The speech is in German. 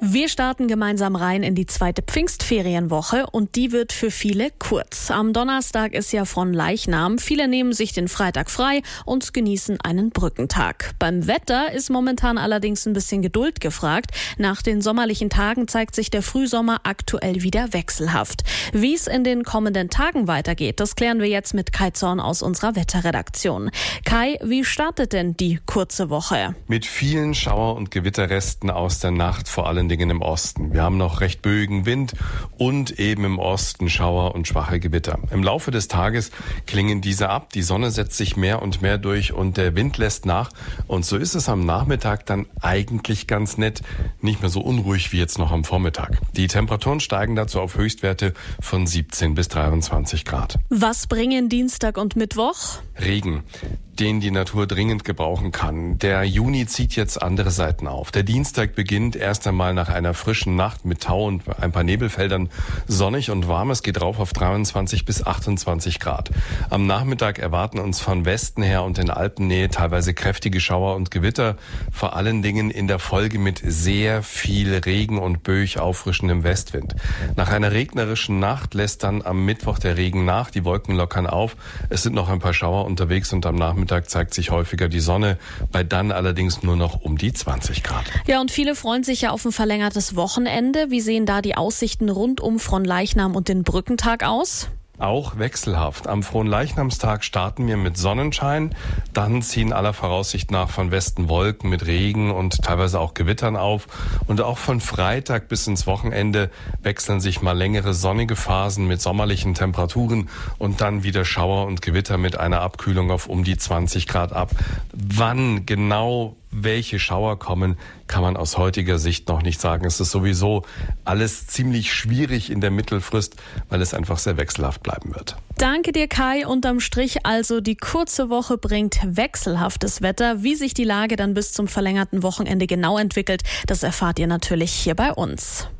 Wir starten gemeinsam rein in die zweite Pfingstferienwoche und die wird für viele kurz. Am Donnerstag ist ja Fronleichnam. Viele nehmen sich den Freitag frei und genießen einen Brückentag. Beim Wetter ist momentan allerdings ein bisschen Geduld gefragt. Nach den sommerlichen Tagen zeigt sich der Frühsommer aktuell wieder wechselhaft. Wie es in den kommenden Tagen weitergeht, das klären wir jetzt mit Kai Zorn aus unserer Wetterredaktion. Kai, wie startet denn die kurze Woche? Mit vielen Schauer- und Gewitterresten aus der Nacht, vor allen Dingen im Osten. Wir haben noch recht böigen Wind und eben im Osten Schauer und schwache Gewitter. Im Laufe des Tages klingen diese ab, die Sonne setzt sich mehr und mehr durch und der Wind lässt nach. Und so ist es am Nachmittag dann eigentlich ganz nett, nicht mehr so unruhig wie jetzt noch am Vormittag. Die Temperaturen steigen dazu auf Höchstwerte von 17 bis 23 Grad. Was bringen Dienstag und Mittwoch? Regen, den die Natur dringend gebrauchen kann. Der Juni zieht jetzt andere Seiten auf. Der Dienstag beginnt erst einmal nach einer frischen Nacht mit Tau und ein paar Nebelfeldern sonnig und warm. Es geht rauf auf 23 bis 28 Grad. Am Nachmittag erwarten uns von Westen her und in Alpennähe teilweise kräftige Schauer und Gewitter, vor allen Dingen in der Folge mit sehr viel Regen und böig auffrischendem Westwind. Nach einer regnerischen Nacht lässt dann am Mittwoch der Regen nach, die Wolken lockern auf. Es sind noch ein paar Schauer unterwegs und am Nachmittag zeigt sich häufiger die Sonne, bei dann allerdings nur noch um die 20 Grad. Ja, und viele freuen sich ja auf ein verlängertes Wochenende. Wie sehen da die Aussichten rund um Fronleichnam und den Brückentag aus? Auch wechselhaft. Am Fronleichnamstag starten wir mit Sonnenschein. Dann ziehen aller Voraussicht nach von Westen Wolken mit Regen und teilweise auch Gewittern auf. Und auch von Freitag bis ins Wochenende wechseln sich mal längere sonnige Phasen mit sommerlichen Temperaturen und dann wieder Schauer und Gewitter mit einer Abkühlung auf um die 20 Grad ab. Wann genau welche Schauer kommen, kann man aus heutiger Sicht noch nicht sagen. Es ist sowieso alles ziemlich schwierig in der Mittelfrist, weil es einfach sehr wechselhaft bleiben wird. Danke dir, Kai. Unterm Strich also, die kurze Woche bringt wechselhaftes Wetter. Wie sich die Lage dann bis zum verlängerten Wochenende genau entwickelt, das erfahrt ihr natürlich hier bei uns.